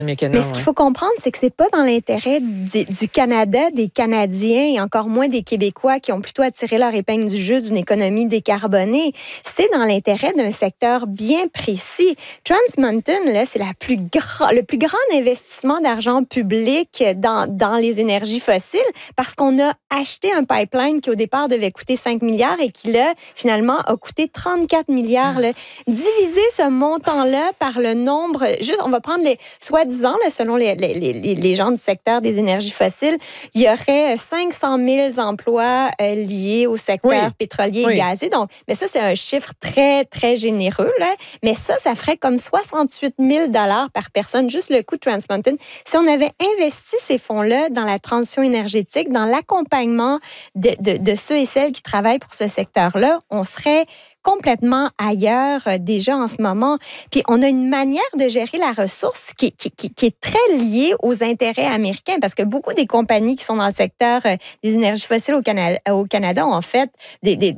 McKenna, Mais ce qu'il faut comprendre, c'est que c'est pas dans l'intérêt du Canada, des Canadiens et encore moins des Québécois qui ont plutôt attiré leur épingle du jeu d'une économie décarbonée. C'est dans l'intérêt d'un secteur bien précis. Trans Mountain, là, c'est le plus grand investissement d'argent public dans les énergies fossiles parce qu'on a acheté un pipeline qui, au départ, devait coûter 5 milliards et qui, là, finalement, a coûté 34 milliards. Là. Diviser ce montant-là par le nombre... Juste, on va prendre soi-disant, là, selon les gens du secteur des énergies fossiles, il y aurait 500 000 emplois liés au secteur pétrolier et gazier. Donc, mais ça, c'est un chiffre très, très généreux. Là. Mais ça ferait comme 68 000 par personne, juste le coût de Trans Mountain. Si on avait investi ces fonds-là dans la transition énergétique, dans l'accompagnement de ceux et celles qui travaillent pour ce secteur-là, on serait complètement ailleurs déjà en ce moment. Puis on a une manière de gérer la ressource qui est très liée aux intérêts américains parce que beaucoup des compagnies qui sont dans le secteur des énergies fossiles au Canada ont en fait des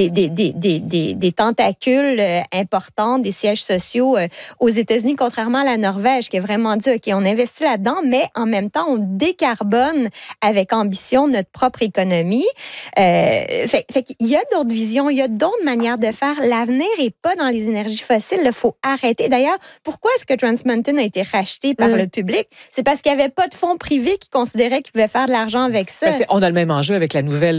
tentacules importants, des sièges sociaux aux États-Unis, contrairement à la Norvège qui a vraiment dit, OK, on investit là-dedans, mais en même temps, on décarbone avec ambition notre propre économie. Fait qu'il y a d'autres visions, il y a d'autres manières de faire. L'avenir n'est pas dans les énergies fossiles. Il faut arrêter. D'ailleurs, pourquoi est-ce que Trans Mountain a été racheté par le public? C'est parce qu'il n'y avait pas de fonds privés qui considéraient qu'ils pouvaient faire de l'argent avec ça. On a le même enjeu avec la nouvelle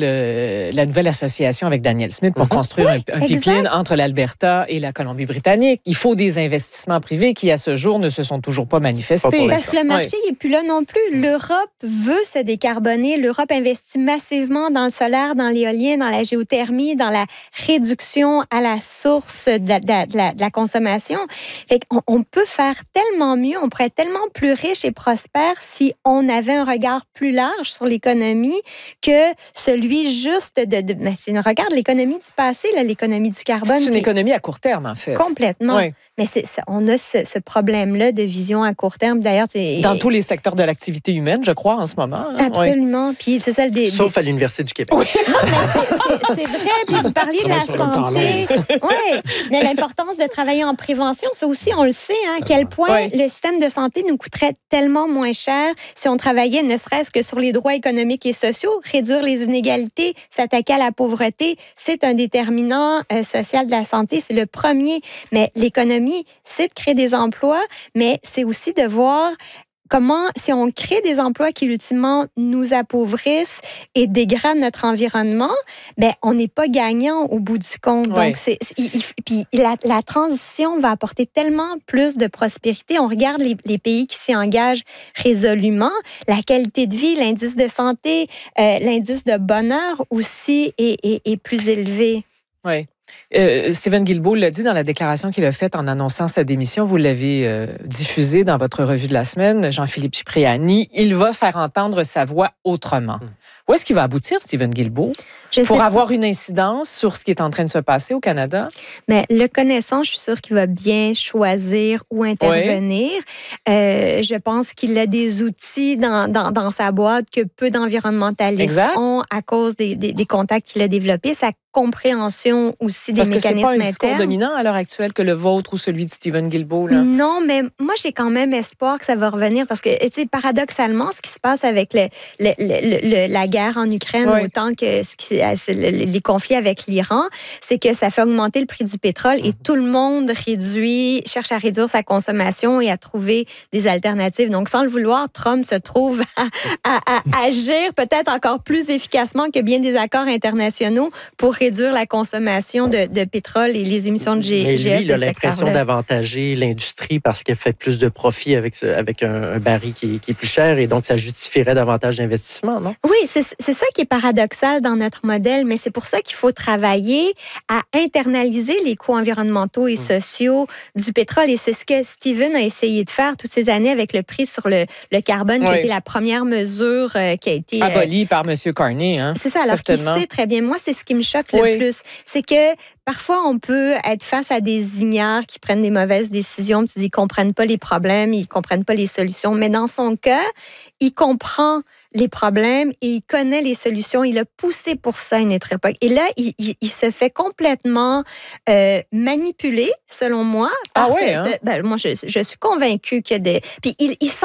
association avec Daniel Smith pour construire un pipeline entre l'Alberta et la Colombie-Britannique. Il faut des investissements privés qui, à ce jour, ne se sont toujours pas manifestés. Parce que le marché n'est plus là non plus. L'Europe veut se décarboner. L'Europe investit massivement dans le solaire, dans l'éolien, dans la géothermie, dans la réduction à la source de la consommation. Fait on peut faire tellement mieux, on pourrait être tellement plus riche et prospère si on avait un regard plus large sur l'économie que celui juste c'est une regard de l'économie du passé, là, l'économie du carbone. C'est une économie à court terme, en fait. Complètement. Oui. Mais on a ce problème-là de vision à court terme. D'ailleurs, dans tous les secteurs de l'activité humaine, je crois, en ce moment. Absolument. Puis c'est ça sauf à l'Université du Québec. Oui. Non, mais c'est vrai. Puis vous parliez de la santé. Oui, mais l'importance de travailler en prévention, ça aussi, on le sait, à quel point le système de santé nous coûterait tellement moins cher si on travaillait ne serait-ce que sur les droits économiques et sociaux, réduire les inégalités, s'attaquer à la pauvreté, c'est un déterminant social de la santé, c'est le premier. Mais l'économie, c'est de créer des emplois, mais c'est aussi de voir comment, si on crée des emplois qui, ultimement, nous appauvrissent et dégradent notre environnement, on n'est pas gagnant au bout du compte. Donc, puis la transition va apporter tellement plus de prospérité. On regarde les pays qui s'y engagent résolument. La qualité de vie, l'indice de santé, l'indice de bonheur aussi est plus élevé. Oui. Stephen Guilbeault l'a dit dans la déclaration qu'il a faite en annonçant sa démission. Vous l'avez diffusée dans votre revue de la semaine, Jean-Philippe Cipriani. Il va faire entendre sa voix autrement. Où est-ce qu'il va aboutir, Stephen Guilbeault, pour avoir une incidence sur ce qui est en train de se passer au Canada? Mais le connaissant, je suis sûre qu'il va bien choisir où intervenir. Je pense qu'il a des outils dans sa boîte que peu d'environnementalistes ont à cause des contacts qu'il a développés. Sa compréhension aussi des mécanismes internes. Parce que c'est pas un discours dominant à l'heure actuelle que le vôtre ou celui de Stephen Guilbeault, là? Non, mais moi, j'ai quand même espoir que ça va revenir parce que, tu sais, paradoxalement, ce qui se passe avec la guerre en Ukraine, autant que les conflits avec l'Iran, c'est que ça fait augmenter le prix du pétrole et tout le monde cherche à réduire sa consommation et à trouver des alternatives. Donc, sans le vouloir, Trump se trouve à agir peut-être encore plus efficacement que bien des accords internationaux pour réduire la consommation de pétrole et les émissions de GES. Mais lui, il a l'impression d'avantager l'industrie parce qu'elle fait plus de profit avec un baril qui est plus cher et donc ça justifierait davantage d'investissement, non? Oui, c'est ça qui est paradoxal dans notre modèle, mais c'est pour ça qu'il faut travailler à internaliser les coûts environnementaux et sociaux du pétrole. Et c'est ce que Stephen a essayé de faire toutes ces années avec le prix sur le carbone, qui a été la première mesure qui a été... abolie par M. Carney. Hein? C'est ça, alors qu'il sait très bien. Moi, c'est ce qui me choque le plus. C'est que parfois, on peut être face à des ignares qui prennent des mauvaises décisions. Tu dis, ils ne comprennent pas les problèmes, ils ne comprennent pas les solutions. Mais dans son cas, il comprend les problèmes et il connaît les solutions. Il a poussé pour ça à une autre époque. Et là, il se fait complètement manipuler, selon moi. Moi, je suis convaincue qu'il y a des... Puis il